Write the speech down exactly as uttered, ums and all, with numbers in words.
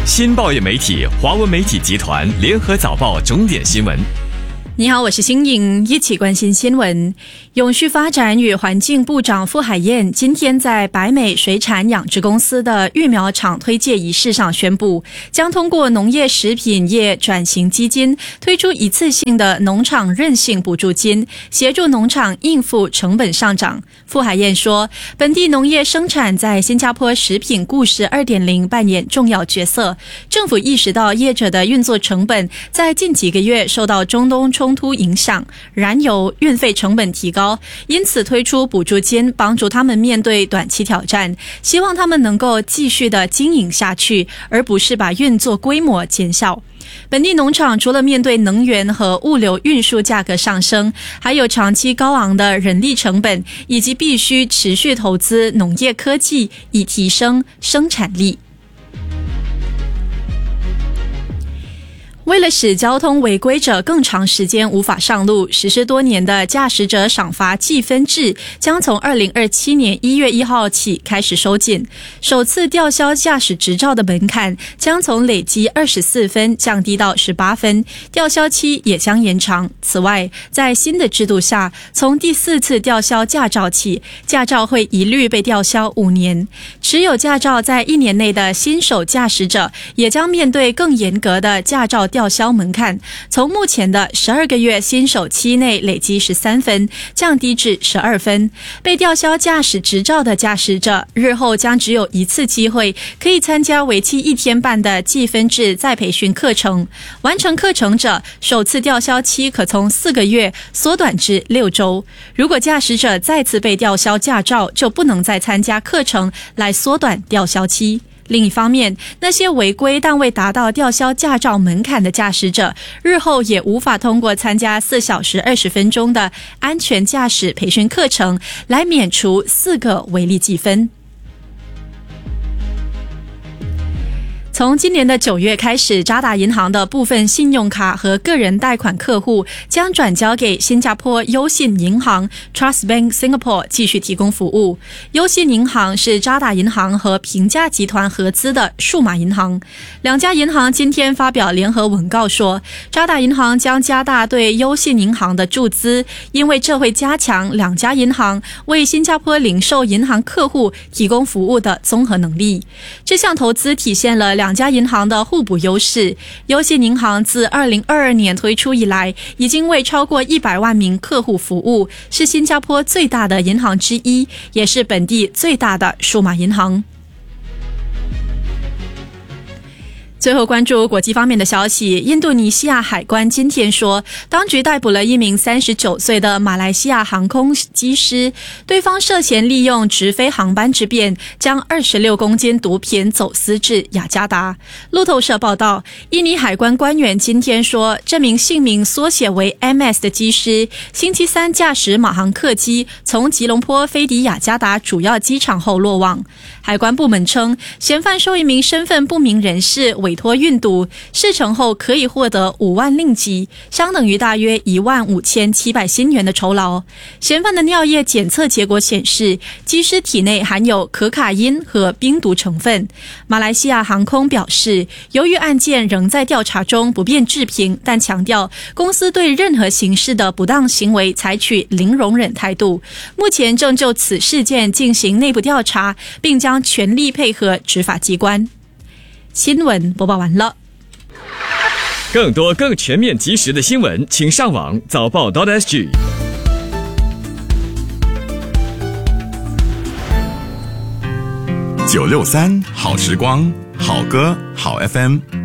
新报业媒体华文媒体集团联合早报重点新闻。 你好，我是新颖，一起关心新闻。永续发展与环境部长傅海燕今天在百美水产养殖公司的育苗场推介仪式上宣布，将通过农业食品业转型基金推出一次性的农场韧性补助金，协助农场应付成本上涨。傅海燕说，本地农业生产在新加坡食品故事 二点零 扮演重要角色，政府意识到业者的运作成本在近几个月受到中东冲突影响，燃油运费成本提高，因此推出补助金帮助他们面对短期挑战，希望他们能够继续的经营下去，而不是把运作规模减小。本地农场除了面对能源和物流运输价格上升，还有长期高昂的人力成本，以及必须持续投资农业科技以提升生产力。为了使交通违规者更长时间无法上路，实施多年的驾驶者赏罚计分制将从二零二七年一月一号起开始收紧。首次吊销驾驶执照的门槛将从累积二十四分降低到十八分，吊销期也将延长。此外，在新的制度下，从第四次吊销驾照起，驾照会一律被吊销五年。持有驾照在一年内的新手驾驶者也将面对更严格的驾照吊销门槛，从目前的十二个月新手期内累积十三分降低至十二分。被吊销驾驶执照的驾驶者日后将只有一次机会可以参加为期一天半的计分制再培训课程，完成课程者首次吊销期可从四个月缩短至六周。如果驾驶者再次被吊销驾照，就不能再参加课程来缩短吊销期。另一方面，那些违规但未达到吊销驾照门槛的驾驶者，日后也无法通过参加四小时二十分钟的安全驾驶培训课程来免除四个违例记分。从今年的九月开始，渣打银行的部分信用卡和个人贷款客户将转交给新加坡优信银行 Trust Bank Singapore 继续提供服务。优信银行是渣打银行和平价集团合资的数码银行。两家银行今天发表联合文告说，渣打银行将加大对优信银行的注资，因为这会加强两家银行为新加坡零售银行客户提供服务的综合能力。这项投资体现了两家银行的互补优势。优信银行自二零二二年推出以来，已经为超过一百万名客户服务，是新加坡最大的银行之一，也是本地最大的数码银行。最后关注国际方面的消息，印度尼西亚海关今天说，当局逮捕了一名三十九岁的马来西亚航空机师，对方涉嫌利用直飞航班之便，将二十六公斤毒品走私至雅加达。路透社报道，印尼海关官员今天说，这名姓名缩写为 M S 的机师，星期三驾驶马航客机从吉隆坡飞抵雅加达主要机场后落网。海关部门称，嫌犯受一名身份不明人士委托运毒，事成后可以获得五万令吉，相等于大约一万五千七百新元的酬劳。嫌犯的尿液检测结果显示，机师体内含有可卡因和冰毒成分。马来西亚航空表示，由于案件仍在调查中，不便置评，但强调公司对任何形式的不当行为采取零容忍态度，目前正就此事件进行内部调查，并将全力配合执法机关。新闻播报完了。 更多更全面及时的新闻，请上网早报 .sg。 九六三好时光，好歌好 F M。